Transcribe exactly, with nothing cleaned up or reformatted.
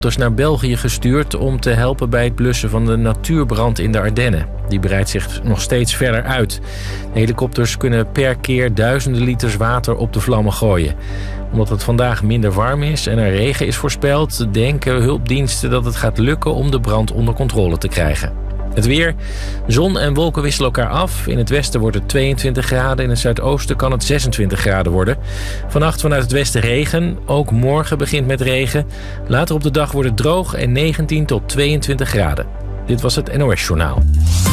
is naar België gestuurd om te helpen bij het blussen van de natuurbrand in de Ardennen. Die breidt zich nog steeds verder uit. De helikopters kunnen per keer duizenden liters water op de vlammen gooien. Omdat het vandaag minder warm is en er regen is voorspeld, denken hulpdiensten dat het gaat lukken om de brand onder controle te krijgen. Het weer. Zon en wolken wisselen elkaar af. In het westen wordt het tweeëntwintig graden. In het zuidoosten kan het zesentwintig graden worden. Vannacht vanuit het westen regen. Ook morgen begint met regen. Later op de dag wordt het droog en negentien tot tweeëntwintig graden. Dit was het N O S Journaal.